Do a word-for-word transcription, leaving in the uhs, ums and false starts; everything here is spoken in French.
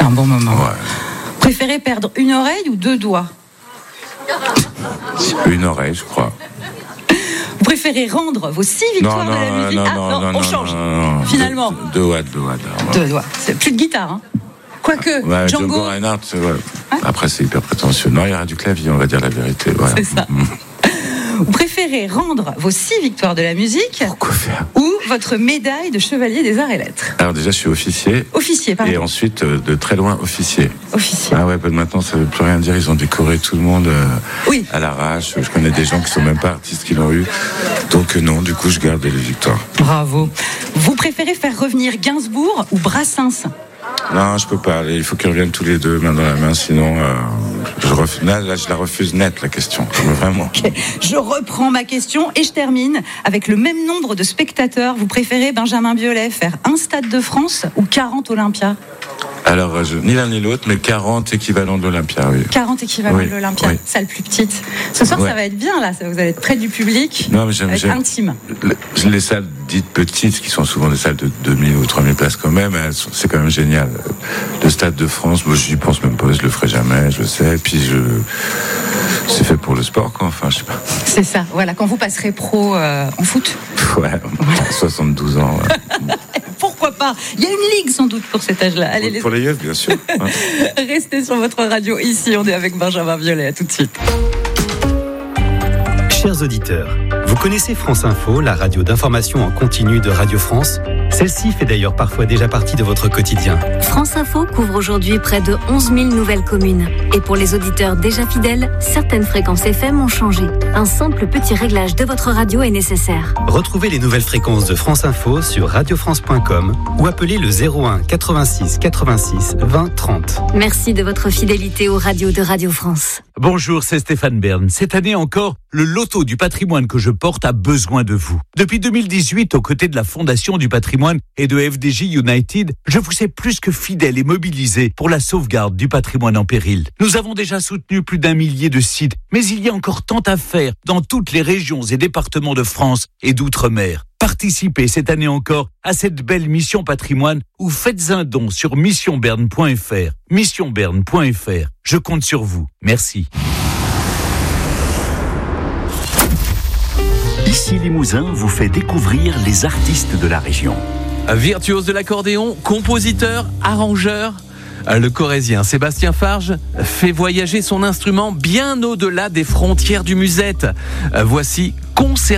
un bon moment. Ouais. Préférez perdre une oreille ou deux doigts? Une oreille, je crois. Vous préférez rendre vos six victoires non, de la non, musique? non, Ah non, non, non, on non, change. non, non. Finalement. Deux, deux watts, deux watts. Ouais. Deux doigts. C'est plus de guitare, hein. Quoique, Ouais, Django. Django Reinhardt, ouais. Hein? Après, c'est hyper prétentieux. Non, il y aura du clavier, on va dire la vérité. Voilà. C'est ça. Vous préférez rendre vos six victoires de la musique Pourquoi faire? ou votre médaille de chevalier des arts et lettres? Alors déjà, je suis officier. Officier, pardon. Et ensuite, euh, de très loin, officier. Officier. Ah ouais, bah, maintenant, ça veut plus rien dire. Ils ont décoré tout le monde euh, Oui. à l'arrache. Je connais des gens qui sont même pas artistes qui l'ont eu. Donc euh, non, du coup, je garde les victoires. Bravo. Vous préférez faire revenir Gainsbourg ou Brassens? Non, je peux pas. Il faut qu'ils reviennent tous les deux, main dans la main. Sinon, euh, je refuse. Là, là, je la refuse net, la question. Vraiment. Okay. Je reprends ma question et je termine avec le même nombre de spectateurs. Vous préférez, Benjamin Biolay, faire un Stade de France ou quarante Olympia? Alors, je, ni l'un ni l'autre, mais quarante équivalents de l'Olympia, oui. quarante équivalents Oui, de l'Olympia, oui. salle plus petite. Ce soir, Ouais. ça va être bien, là. Vous allez être près du public, Non, mais j'aime, être j'aime. intime. Les, les salles dites petites, qui sont souvent des salles de deux mille ou trois mille places quand même, elles sont, c'est quand même génial. Le Stade de France, moi, j'y pense même pas, je le ferai jamais, je le sais. Et puis, je, c'est fait pour le sport, quoi. Enfin, je sais pas. C'est ça, voilà, quand vous passerez pro euh, en foot. Ouais, soixante-douze ans. Ouais. Pourquoi pas? Il y a une ligue sans doute pour cet âge-là. Allez, les... Pour les yeux, bien sûr. Hein. Restez sur votre radio. Ici, on est avec Benjamin Biolay. À tout de suite. Chers auditeurs, vous connaissez France Info, la radio d'information en continu de Radio France? Celle-ci fait d'ailleurs parfois déjà partie de votre quotidien. France Info couvre aujourd'hui près de onze mille nouvelles communes. Et pour les auditeurs déjà fidèles, certaines fréquences F M ont changé. Un simple petit réglage de votre radio est nécessaire. Retrouvez les nouvelles fréquences de France Info sur radio france point com ou appelez le zéro un quatre-vingt-six quatre-vingt-six vingt trente. Merci de votre fidélité aux radios de Radio France. Bonjour, c'est Stéphane Bern. Cette année encore, le loto du patrimoine que je porte a besoin de vous. Depuis deux mille dix-huit, aux côtés de la Fondation du patrimoine et de F D J United, je vous sais plus que fidèle et mobilisé pour la sauvegarde du patrimoine en péril. Nous avons déjà soutenu plus d'un millier de sites, mais il y a encore tant à faire dans toutes les régions et départements de France et d'outre-mer. Participez cette année encore à cette belle mission patrimoine ou faites un don sur mission berne point f r. mission berne point f r. Je compte sur vous. Merci. Ici Limousin vous fait découvrir les artistes de la région. Virtuose de l'accordéon, compositeur, arrangeur, le corrézien Sébastien Farge fait voyager son instrument bien au-delà des frontières du musette. Voici Concert